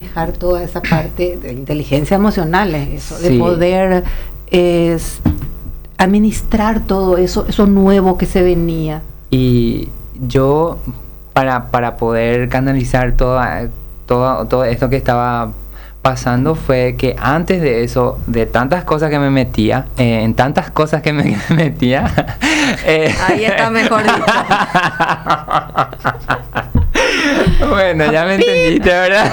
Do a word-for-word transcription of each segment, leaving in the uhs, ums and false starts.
manejar toda esa parte de inteligencia emocional, es eso, de Sí. poder es, administrar todo eso, eso nuevo que se venía. Y yo, para, para poder canalizar todo, todo, todo esto que estaba pasando, fue que antes de eso, de tantas cosas que me metía, eh, en tantas cosas que me metía, eh, Ahí está mejor dicho. Bueno, ya me entendiste, ¿verdad?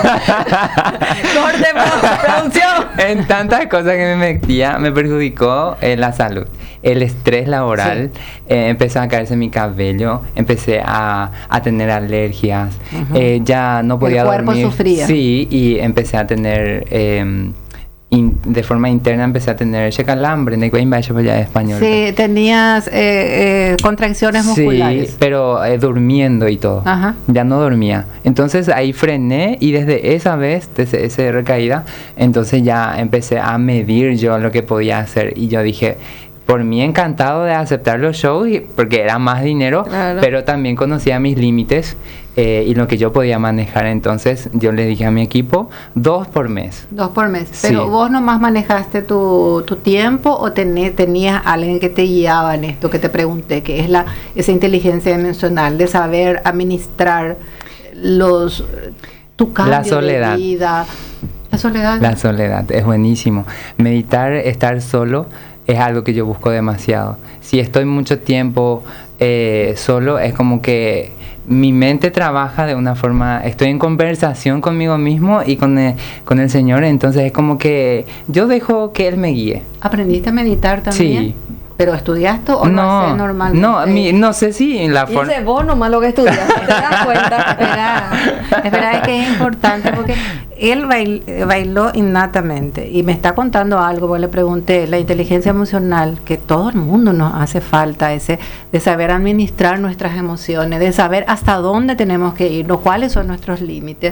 Corte, producción. En tantas cosas que me metía, me perjudicó eh, la salud. El estrés laboral, sí. eh, empezó a caerse mi cabello, empecé a, a tener alergias, uh-huh. eh, ya no podía dormir. El cuerpo dormir. Sufría. Sí, y empecé a tener... Eh, In, de forma interna empecé a tener calambre, de español. Sí, tenías eh, eh, contracciones musculares. Sí, pero eh, durmiendo y todo. Ajá. Ya no dormía. Entonces ahí frené y desde esa vez, desde esa recaída, entonces ya empecé a medir yo lo que podía hacer. Y yo dije, por mí encantado de aceptar los shows, porque era más dinero, claro. Pero también conocía mis límites. Eh, y lo que yo podía manejar. Entonces yo le dije a mi equipo, dos por mes. Dos por mes. Sí. Pero vos nomás manejaste tu, tu tiempo o tené, tenías alguien que te guiaba en esto que te pregunté, que es la esa inteligencia emocional de saber administrar los tu cambio la soledad. de vida. La soledad. La soledad, es buenísimo. Meditar, estar solo, es algo que yo busco demasiado. Si estoy mucho tiempo eh, solo, es como que mi mente trabaja de una forma, estoy en conversación conmigo mismo y con el, con el Señor, entonces es como que yo dejo que Él me guíe. ¿Aprendiste a meditar también? Sí. ¿Pero estudiaste o no, lo haces normalmente? No, mi, no sé si en la forma... Dice vos nomás lo que estudiaste, te das cuenta. Espera, espera, es que es importante porque él bail, bailó innatamente y me está contando algo, porque le pregunté, la inteligencia emocional, que todo el mundo nos hace falta, ese de saber administrar nuestras emociones, de saber hasta dónde tenemos que ir, cuáles son nuestros límites.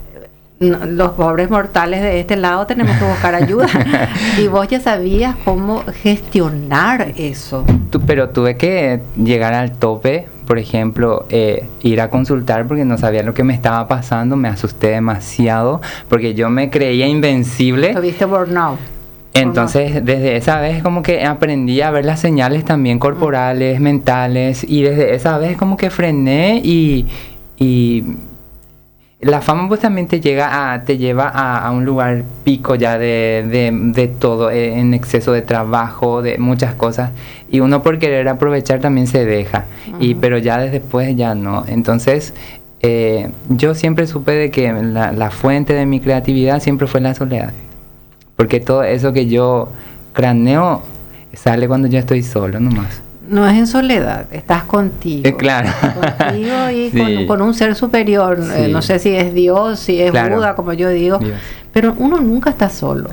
Los pobres mortales de este lado tenemos que buscar ayuda. Y vos ya sabías cómo gestionar eso. Tú, pero tuve que llegar al tope, por ejemplo, eh, ir a consultar porque no sabía lo que me estaba pasando, me asusté demasiado porque yo me creía invencible. ¿Tuviste burnout? Entonces, desde esa vez como que aprendí a ver las señales también corporales, mm. mentales, y desde esa vez como que frené y... y la fama pues también te llega a, te lleva a, a un lugar pico ya de, de, de todo, eh, en exceso de trabajo, de muchas cosas, y uno por querer aprovechar también se deja, uh-huh. y pero ya después ya no. Entonces eh, yo siempre supe de que la, la fuente de mi creatividad siempre fue la soledad, porque todo eso que yo craneo sale cuando yo estoy solo nomás. No es en soledad, estás contigo. Eh, claro. Contigo y Sí. con, con un ser superior. Sí. Eh, no sé si es Dios, si es Claro. Buda, como yo digo. Dios. Pero uno nunca está solo.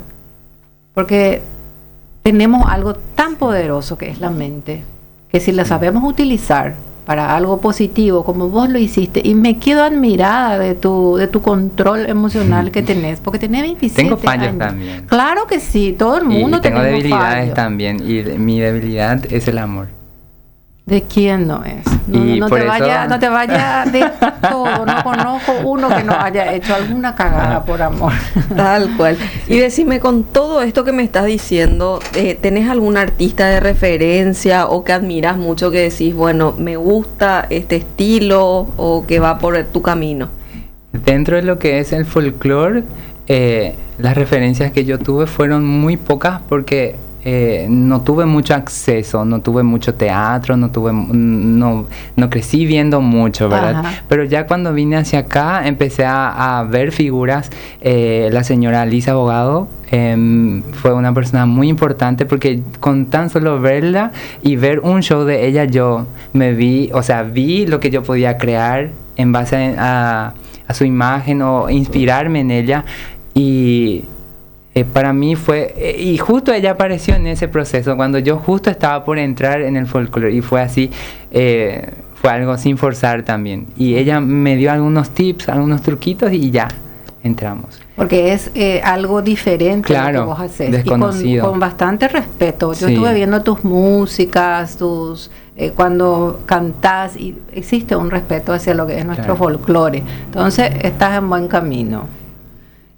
Porque tenemos algo tan poderoso que es la mente, que si la sabemos utilizar para algo positivo, como vos lo hiciste, y me quedo admirada de tu de tu control emocional que tenés, porque tenés veintisiete Tengo fallos años. también. Claro que sí, todo el mundo Y tengo tenemos debilidades fallos. también, y de- mi debilidad es el amor. ¿De quién no es? No, Y no por te eso- vaya, no te vaya de todo. No conozco uno que no haya hecho alguna cagada por amor. Tal cual. Y decime, con todo esto que me estás diciendo, eh, ¿tenés algún artista de referencia o que admiras mucho que decís, bueno, me gusta este estilo o que va por tu camino? Dentro de lo que es el folclore, eh, las referencias que yo tuve fueron muy pocas porque eh, no tuve mucho acceso, no tuve mucho teatro, no tuve, no, no crecí viendo mucho, ¿verdad? Ajá. Pero ya cuando vine hacia acá empecé a, a ver figuras. Eh, la señora Lisa Abogado eh, fue una persona muy importante porque con tan solo verla y ver un show de ella yo me vi, o sea, vi lo que yo podía crear en base a, a su imagen o inspirarme en ella. Y eh, para mí fue, eh, y justo ella apareció en ese proceso cuando yo justo estaba por entrar en el folclore, y fue así, eh, fue algo sin forzar también, y ella me dio algunos tips, algunos truquitos y ya entramos. Porque es eh, algo diferente, Claro, lo que vos haces. desconocido. Y con, con bastante respeto. Yo Sí. estuve viendo tus músicas, tus eh, cuando cantás, y existe un respeto hacia lo que es nuestro Claro. folclore. Entonces estás en buen camino.